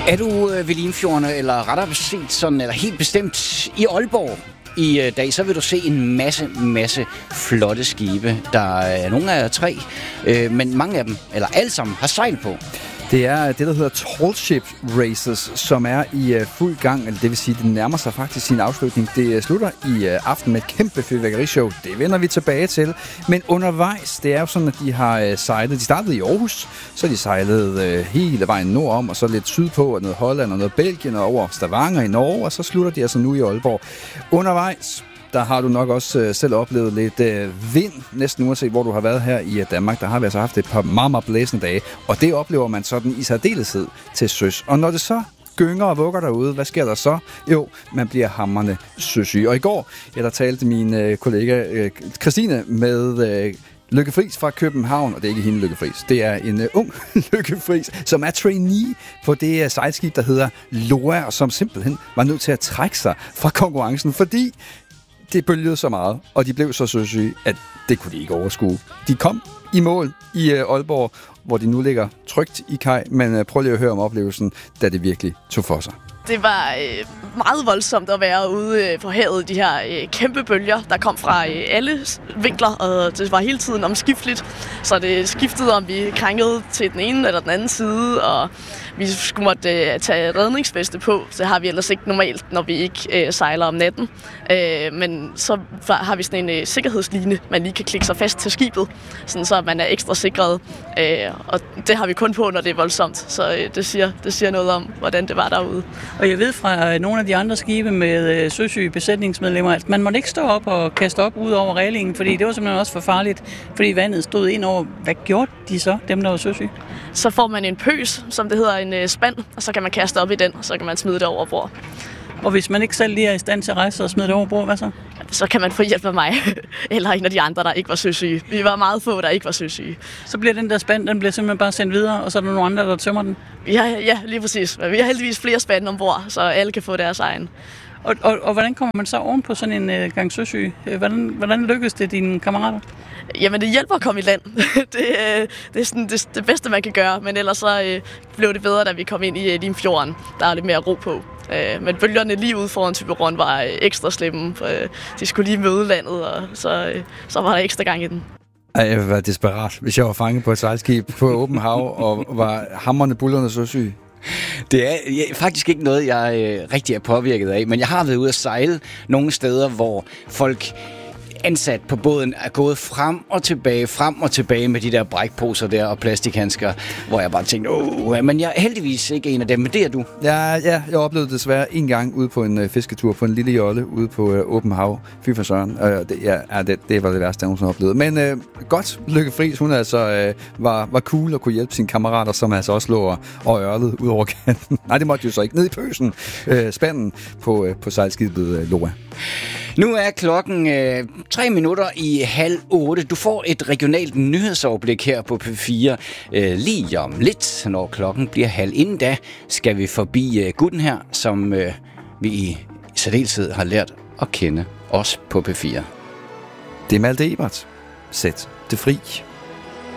Er du ved Limfjorden, eller rettere set sådan, eller helt bestemt i Aalborg i dag, så vil du se en masse flotte skibe. Der er nogle af 3, men mange af dem, eller alle sammen, har sejl på. Det er det, der hedder Tall Ship Races, som er i fuld gang. Eller det vil sige, det nærmer sig faktisk sin afslutning. Det slutter i aften med et kæmpe fyrværkerishow. Det vender vi tilbage til. Men undervejs, det er jo sådan, at de har sejlet. De startede i Aarhus, så de sejlede hele vejen nordom, og så lidt sydpå, og noget Holland og noget Belgien, og over Stavanger i Norge, og så slutter de altså nu i Aalborg. Undervejs, der har du nok også selv oplevet lidt vind, næsten uanset hvor du har været her i Danmark. Der har vi altså haft et par meget blæsende dage, og det oplever man sådan i særdeleshed til søs. Og når det så gynger og vugger derude, hvad sker der så? Jo, man bliver hamrende søsyg. Og i går, der talte min kollega Christine med Lykke Friis fra København, og det er ikke hende Lykke Friis. Det er en ung Lykke Friis, som er trainee på det sejlskib, der hedder Loa, og som simpelthen var nødt til at trække sig fra konkurrencen, fordi det bølgede så meget, og de blev så søsyge, at det kunne de ikke overskue. De kom i mål i Aalborg, hvor de nu ligger trygt i kaj, men prøv lige at høre om oplevelsen, da det virkelig tog for sig. Det var meget voldsomt at være ude på havet, de her kæmpe bølger, der kom fra alle vinkler, og det var hele tiden omskifteligt. Så det skiftede, om vi krængede til den ene eller den anden side, og vi skulle måtte tage redningsveste på. Det har vi ellers ikke normalt, når vi ikke sejler om natten. Men så har vi sådan en sikkerhedsline, man lige kan klikke sig fast til skibet, sådan så man er ekstra sikret. Og det har vi kun på, når det er voldsomt. Så det siger noget om, hvordan det var derude. Og jeg ved fra nogle af de andre skibe med søsyge besætningsmedlemmer, at man måtte ikke stå op og kaste op ud over reglingen, fordi det var simpelthen også for farligt, fordi vandet stod ind over. Hvad gjorde de så, dem der var søsyge? Så får man en pøs, som det hedder, en spand, og så kan man kaste op i den, og så kan man smide det over bord. Og hvis man ikke selv lige er i stand til at rejse og smide det over bord, hvad så? Så kan man få hjælp af mig, eller en af de andre, der ikke var søsyge. Vi var meget få, der ikke var søsyge. Så bliver den der spand, den bliver simpelthen bare sendt videre, og så er der nogle andre, der tømmer den? Ja, lige præcis. Vi har heldigvis flere spande ombord, så alle kan få deres egen. Og hvordan kommer man så oven på sådan en gang søsyge? Hvordan lykkes det dine kammerater? Jamen, det hjælper at komme i land. Det er sådan det bedste, man kan gøre, men ellers så blev det bedre, da vi kom ind i Limfjorden. Der er lidt mere ro på. Men bølgerne lige ude foran Thyborøn var ekstra slemme. De skulle lige møde landet, og så var der ekstra gang i den. Jeg ville være desperat, hvis jeg var fanget på et sejlskib på åben hav og var hamrende buldrende søsyg. Det er faktisk ikke noget, jeg rigtig er påvirket af, men jeg har været ude at sejle nogle steder, hvor folk ansat på båden er gået frem og tilbage med de der brækposer der og plastikhandsker, hvor jeg bare tænkte, men jeg er heldigvis ikke en af dem, men det er du. Ja, jeg oplevede det desværre en gang ude på en fisketur på en lille jolle ude på åben hav. Fy for søren. Det var det værste, jeg nogensinde oplevede. Men godt, Lykke Friis, hun altså var cool og kunne hjælpe sine kammerater, som altså også lå og ørlede ud over kanten. Nej, det måtte jo så ikke. Ned i pøsen, spanden på sejlskibet Loa. Nu er klokken 3 minutter i 7:30. Du får et regionalt nyhedsoverblik her på P4 lige om lidt, når klokken bliver 7:30. Inden da skal vi forbi gutten her, som vi i særdeleshed har lært at kende, også på P4. Det er Malte Ebert. Sæt det fri.